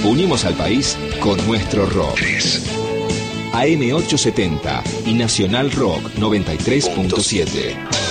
Unimos al país con nuestro rock. AM870 y Nacional Rock 93.7.